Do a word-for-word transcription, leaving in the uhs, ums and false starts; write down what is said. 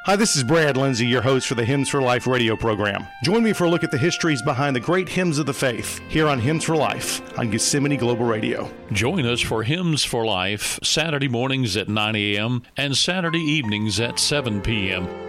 Hi, this is Brad Lindsay, your host for the Hymns for Life radio program. Join me for a look at the histories behind the great hymns of the faith here on Hymns for Life on Gethsemane Global Radio. Join us for Hymns for Life Saturday mornings at nine a.m. and Saturday evenings at seven p.m.